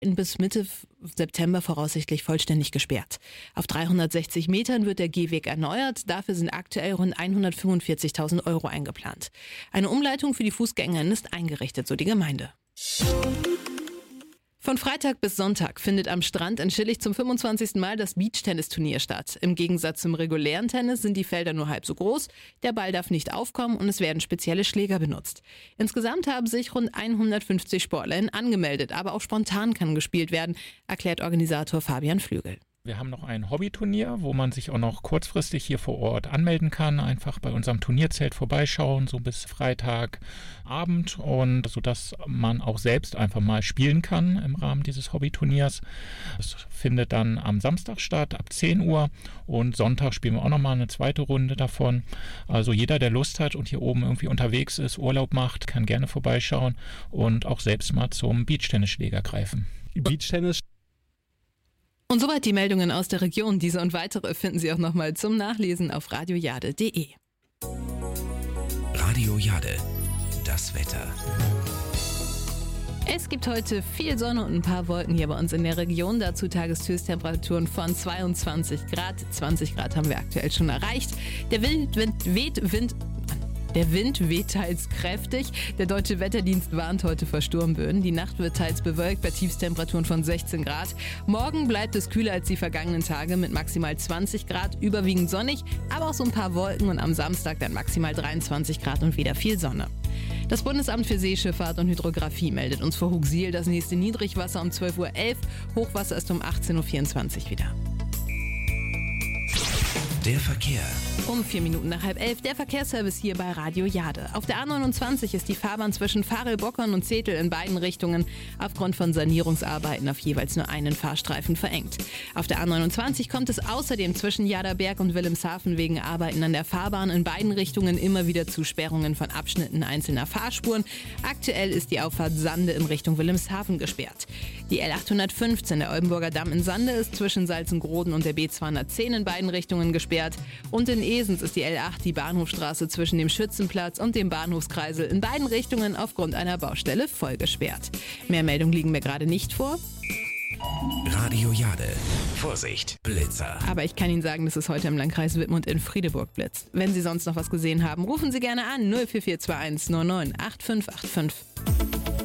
bis Mitte September voraussichtlich vollständig gesperrt. Auf 360 Metern wird der Gehweg erneuert. Dafür sind aktuell rund 145.000 € eingeplant. Eine Umleitung für die Fußgängerinnen ist eingerichtet, so die Gemeinde. Von Freitag bis Sonntag findet am Strand in Schillig zum 25. Mal das Beachtennisturnier statt. Im Gegensatz zum regulären Tennis sind die Felder nur halb so groß, der Ball darf nicht aufkommen und es werden spezielle Schläger benutzt. Insgesamt haben sich rund 150 SportlerInnen angemeldet, aber auch spontan kann gespielt werden, erklärt Organisator Fabian Flügel. Wir haben noch ein Hobbyturnier, wo man sich auch noch kurzfristig hier vor Ort anmelden kann. Einfach bei unserem Turnierzelt vorbeischauen, so bis Freitagabend, und sodass man auch selbst einfach mal spielen kann im Rahmen dieses Hobbyturniers. Das findet dann am Samstag statt, ab 10 Uhr, und Sonntag spielen wir auch nochmal eine zweite Runde davon. Also jeder, der Lust hat und hier oben irgendwie unterwegs ist, Urlaub macht, kann gerne vorbeischauen und auch selbst mal zum Beachtennisschläger greifen. Beachtennis. Und soweit die Meldungen aus der Region. Diese und weitere finden Sie auch nochmal zum Nachlesen auf radiojade.de. Radio Jade, das Wetter. Es gibt heute viel Sonne und ein paar Wolken hier bei uns in der Region. Dazu Tageshöchsttemperaturen von 22 Grad. 20 Grad haben wir aktuell schon erreicht. Der Wind weht teils kräftig. Der Deutsche Wetterdienst warnt heute vor Sturmböen. Die Nacht wird teils bewölkt bei Tiefstemperaturen von 16 Grad. Morgen bleibt es kühler als die vergangenen Tage mit maximal 20 Grad, überwiegend sonnig, aber auch so ein paar Wolken, und am Samstag dann maximal 23 Grad und wieder viel Sonne. Das Bundesamt für Seeschifffahrt und Hydrographie meldet uns vor Hugsiel das nächste Niedrigwasser um 12.11 Uhr. Hochwasser ist um 18.24 Uhr wieder. Der Verkehr. Um 4 Minuten nach 10:30 der Verkehrsservice hier bei Radio Jade. Auf der A29 ist die Fahrbahn zwischen Varel-Bockern und Zetel in beiden Richtungen aufgrund von Sanierungsarbeiten auf jeweils nur einen Fahrstreifen verengt. Auf der A29 kommt es außerdem zwischen Jaderberg und Wilhelmshaven wegen Arbeiten an der Fahrbahn in beiden Richtungen immer wieder zu Sperrungen von Abschnitten einzelner Fahrspuren. Aktuell ist die Auffahrt Sande in Richtung Wilhelmshaven gesperrt. Die L815, der Oldenburger Damm in Sande, ist zwischen Salzengroden und der B210 in beiden Richtungen gesperrt. Und in Esens ist die L8, die Bahnhofstraße zwischen dem Schützenplatz und dem Bahnhofskreisel, in beiden Richtungen aufgrund einer Baustelle voll gesperrt. Mehr Meldungen liegen mir gerade nicht vor. Radio Jade. Vorsicht, Blitzer. Aber ich kann Ihnen sagen, dass es heute im Landkreis Wittmund in Friedeburg blitzt. Wenn Sie sonst noch was gesehen haben, rufen Sie gerne an 04421 99 8585.